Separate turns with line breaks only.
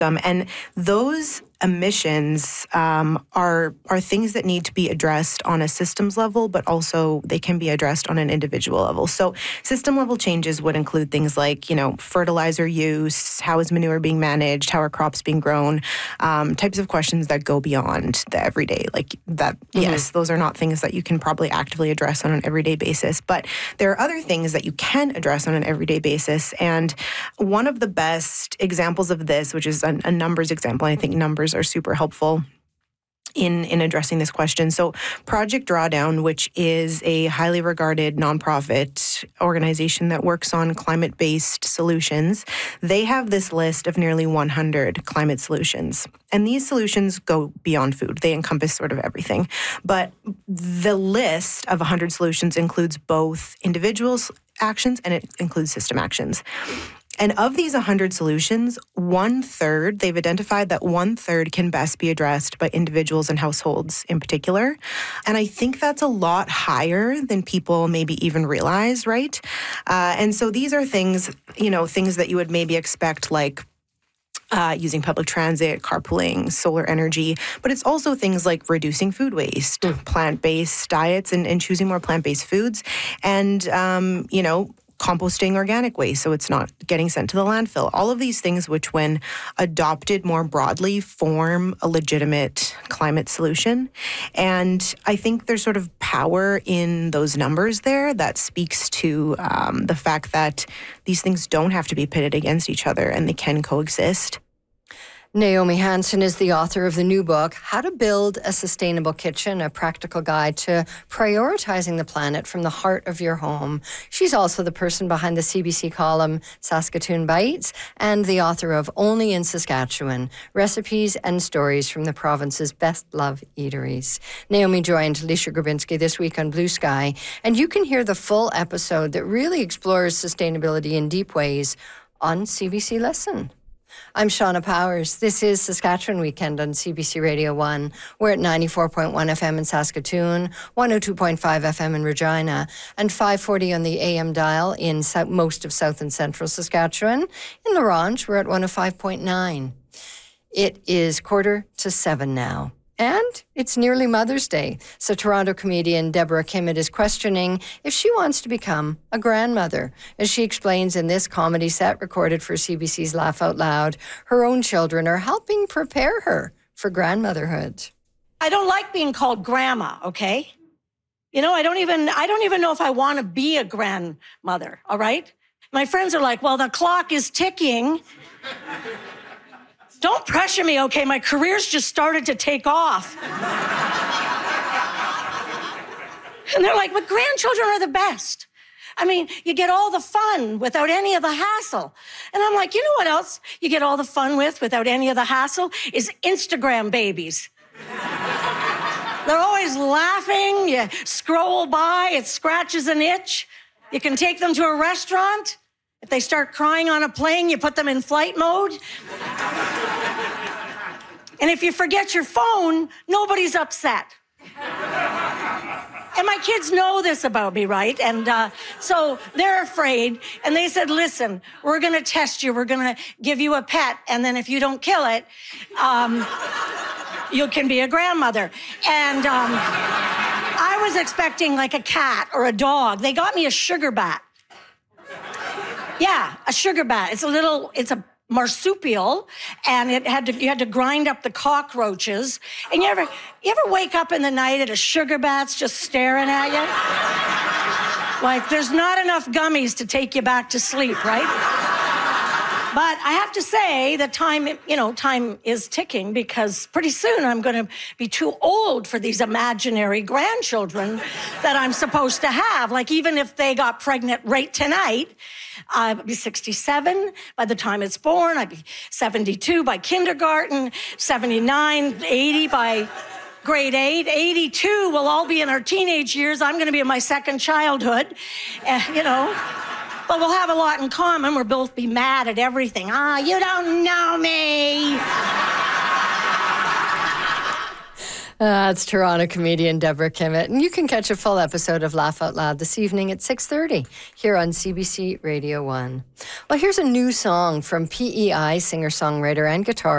And those emissions are things that need to be addressed on a systems level, but also they can be addressed on an individual level. So system level changes would include things like, fertilizer use, how is manure being managed, how are crops being grown, types of questions that go beyond the everyday. Like that, yes, those are not things that you can probably actively address on an everyday basis, but there are other things that you can address on an everyday basis. And one of the best examples of this, which is a numbers example, I think numbers are super helpful in addressing this question. So Project Drawdown, which is a highly regarded nonprofit organization that works on climate-based solutions, they have this list of nearly 100 climate solutions. And these solutions go beyond food. They encompass sort of everything. But the list of 100 solutions includes both individuals' actions and it includes system actions. And of these 100 solutions, they've identified that 1/3 can best be addressed by individuals and households in particular. And I think that's a lot higher than people maybe even realize, right? And so these are things, things that you would maybe expect, like using public transit, carpooling, solar energy, but it's also things like reducing food waste, plant-based diets and choosing more plant-based foods, and, composting organic waste so it's not getting sent to the landfill. All of these things which, when adopted more broadly, form a legitimate climate solution. And I think there's sort of power in those numbers there that speaks to the fact that these things don't have to be pitted against each other and they can coexist.
Naomi Hansen is the author of the new book, How to Build a Sustainable Kitchen, a practical guide to prioritizing the planet from the heart of your home. She's also the person behind the CBC column Saskatoon Bites and the author of Only in Saskatchewan, Recipes and Stories from the province's best-loved eateries. Naomi joined Alicia Grabinski this week on Blue Sky, and you can hear the full episode that really explores sustainability in deep ways on CBC Listen. I'm Shauna Powers. This is Saskatchewan Weekend on CBC Radio 1. We're at 94.1 FM in Saskatoon, 102.5 FM in Regina, and 540 on the AM dial in most of South and Central Saskatchewan. In La Ronge, we're at 105.9. It is 6:45 now. And it's nearly Mother's Day, so Toronto comedian Deborah Kimmett is questioning if she wants to become a grandmother. As she explains in this comedy set recorded for CBC's Laugh Out Loud, her own children are helping prepare her for grandmotherhood.
I don't like being called grandma, okay? I don't even know if I want to be a grandmother, all right? My friends are like, well, the clock is ticking. Don't pressure me, okay? My career's just started to take off. And they're like, but grandchildren are the best. I mean, you get all the fun without any of the hassle. And I'm like, you know what else you get all the fun without any of the hassle? Is Instagram babies. They're always laughing. You scroll by, it scratches an itch. You can take them to a restaurant. If they start crying on a plane, you put them in flight mode. And if you forget your phone, nobody's upset. And my kids know this about me, right? And so they're afraid. And they said, listen, we're going to test you. We're going to give you a pet. And then if you don't kill it, you can be a grandmother. And I was expecting like a cat or a dog. They got me a sugar bat. Yeah, a sugar bat. It's a marsupial, and you had to grind up the cockroaches. And you ever wake up in the night and a sugar bat's just staring at you? Like there's not enough gummies to take you back to sleep, right? But I have to say that time is ticking, because pretty soon I'm going to be too old for these imaginary grandchildren that I'm supposed to have. Like even if they got pregnant right tonight, I'd be 67 by the time it's born. I'd be 72 by kindergarten, 79, 80 by grade 8, 82 will all be in our teenage years. I'm going to be in my second childhood, But we'll have a lot in common. We'll both be mad at everything. You don't know me.
That's Toronto comedian Deborah Kimmett. And you can catch a full episode of Laugh Out Loud this evening at 6:30 here on CBC Radio 1. Well, here's a new song from PEI singer-songwriter and guitarist